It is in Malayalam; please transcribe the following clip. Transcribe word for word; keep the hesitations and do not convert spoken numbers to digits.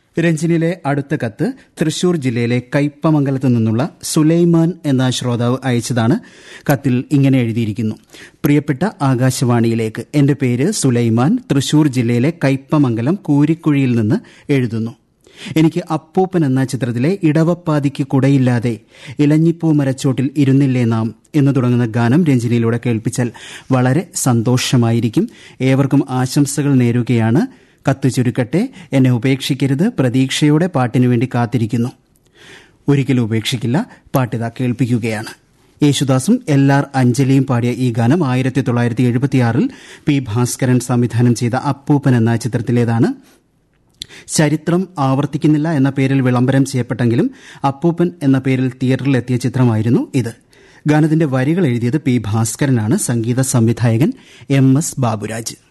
രഞ്ജിനിയിലെ അടുത്ത കത്ത് തൃശൂർ ജില്ലയിലെ കയ്പമംഗലത്തു നിന്നുള്ള സുലൈമാൻ എന്ന ശ്രോതാവ് അയച്ചതാണ്. കത്തിൽ ഇങ്ങനെ എഴുതിയിരിക്കുന്നു: പ്രിയപ്പെട്ട ആകാശവാണിയിലേക്ക്, എന്റെ പേര് സുലൈമാൻ, തൃശൂർ ജില്ലയിലെ കയ്പമംഗലം കൂരിക്കുഴിയിൽ നിന്ന് എഴുതുന്നു. എനിക്ക് അപ്പൂപ്പൻ എന്ന ചിത്രത്തിലെ ഇടവപ്പാതിക്ക് കുടയില്ലാതെ ഇലഞ്ഞിപ്പൂ മരച്ചോട്ടിൽ ഇരുന്നില്ലേ നാം എന്ന് തുടങ്ങുന്ന ഗാനം രഞ്ജിനിയിലൂടെ കേൾപ്പിച്ചാൽ വളരെ സന്തോഷമായിരിക്കും. ഏവർക്കും ആശംസകൾ നേരുകയാണ്. കത്ത് ചുരുക്കട്ടെ. എന്നെ ഉപേക്ഷിക്കരുത്. പ്രതീക്ഷയോടെ പാട്ടിനു വേണ്ടി കാത്തിരിക്കുന്നു. ഒരിക്കലും ഉപേക്ഷിക്കില്ല. പാട്ടിതാ കേൾപ്പിക്കുകയാണ്. യേശുദാസും എൽ ആർ അഞ്ജലിയും പാടിയ ഈ ഗാനം ആയിരത്തി തൊള്ളായിരത്തി എഴുപത്തിയാറിൽ പി ഭാസ്കരൻ സംവിധാനം ചെയ്ത അപ്പൂപ്പൻ എന്ന ചിത്രത്തിലേതാണ്. ചരിത്രം ആവർത്തിക്കുന്നില്ല എന്ന പേരിൽ വിളംബരം ചെയ്യപ്പെട്ടെങ്കിലും അപ്പൂപ്പൻ എന്ന പേരിൽ തിയേറ്ററിലെത്തിയ ചിത്രമായിരുന്നു ഇത്. ഗാനത്തിന്റെ വരികൾ എഴുതിയത് പി ഭാസ്കരനാണ്. സംഗീത സംവിധായകൻ എം എസ് ബാബുരാജ്.